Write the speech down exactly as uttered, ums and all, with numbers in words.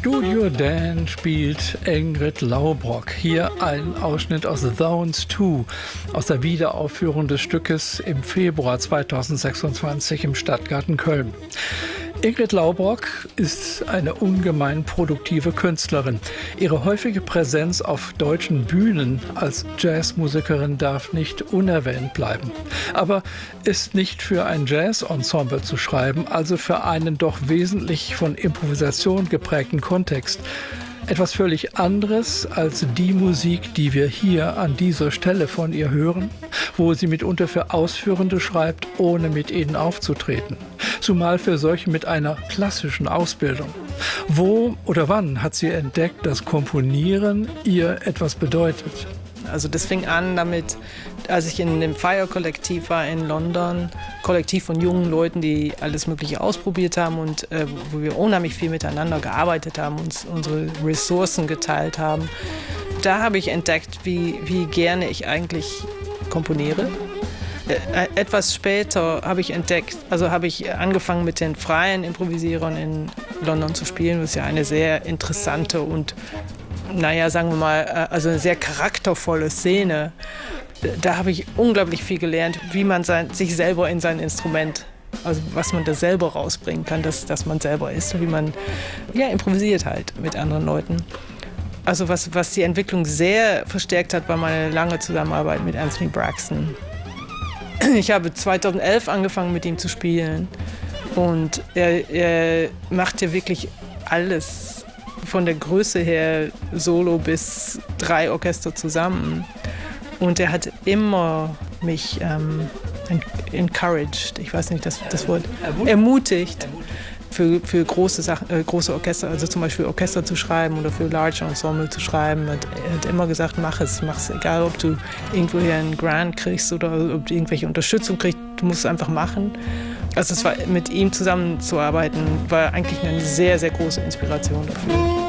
Studio Dan spielt Ingrid Laubrock. Hier ein Ausschnitt aus The Downs zwei, aus der Wiederaufführung des Stückes im Februar zweitausendsechsundzwanzig im Stadtgarten Köln. Ingrid Laubrock ist eine ungemein produktive Künstlerin. Ihre häufige Präsenz auf deutschen Bühnen als Jazzmusikerin darf nicht unerwähnt bleiben. Aber ist nicht für ein Jazz-Ensemble zu schreiben, also für einen doch wesentlich von Improvisation geprägten Kontext. Etwas völlig anderes als die Musik, die wir hier an dieser Stelle von ihr hören, wo sie mitunter für Ausführende schreibt, ohne mit ihnen aufzutreten. Zumal für solche mit einer klassischen Ausbildung. Wo oder wann hat sie entdeckt, dass Komponieren ihr etwas bedeutet? Also das fing an damit, als ich in dem Fire-Kollektiv war in London, Kollektiv von jungen Leuten, die alles Mögliche ausprobiert haben und äh, wo wir unheimlich viel miteinander gearbeitet haben, uns unsere Ressourcen geteilt haben. Da habe ich entdeckt, wie, wie gerne ich eigentlich komponiere. Äh, etwas später habe ich entdeckt, also habe ich angefangen mit den freien Improvisierern in London zu spielen, was ja eine sehr interessante und naja, sagen wir mal, also eine sehr charaktervolle Szene. Da habe ich unglaublich viel gelernt, wie man sein, sich selber in sein Instrument, also was man da selber rausbringen kann, dass, dass man selber ist, wie man ja, improvisiert halt mit anderen Leuten. Also was, was die Entwicklung sehr verstärkt hat, war meine lange Zusammenarbeit mit Anthony Braxton. Ich habe zweitausendelf angefangen, mit ihm zu spielen und er, er macht ja wirklich alles. Von der Größe her Solo bis drei Orchester zusammen. Und er hat immer mich ähm, encouraged, ich weiß nicht das, das Wort, ermutigt, für, für große, Sachen, äh, große Orchester, also zum Beispiel Orchester zu schreiben oder für Large Ensemble zu schreiben. Er hat immer gesagt, mach es, mach es, egal ob du irgendwo hier einen Grant kriegst oder ob du irgendwelche Unterstützung kriegst, du musst es einfach machen. Also es war, mit ihm zusammenzuarbeiten, war eigentlich eine sehr, sehr große Inspiration dafür.